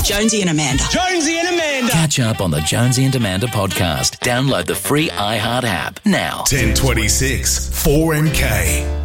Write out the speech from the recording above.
Jonesy and Amanda. Jonesy and Amanda. Catch up on the Jonesy and Amanda podcast. Download the free iHeart app now. 1026 4MK.